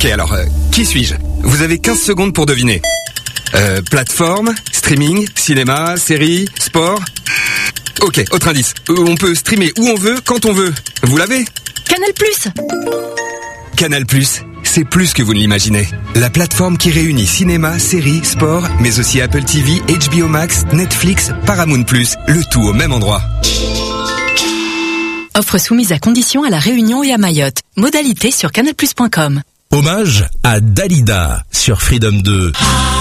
Ok, alors, qui suis-je? Vous avez 15 secondes pour deviner. Plateforme, streaming, cinéma, série, sport. Ok, autre indice. On peut streamer où on veut, quand on veut. Vous l'avez? Canal+. Canal+, c'est plus que vous ne l'imaginez. La plateforme qui réunit cinéma, séries, sport, mais aussi Apple TV, HBO Max, Netflix, Paramount+, le tout au même endroit. Offre soumise à condition à La Réunion et à Mayotte. Modalité sur canalplus.com. Hommage à Dalida sur Freedom 2.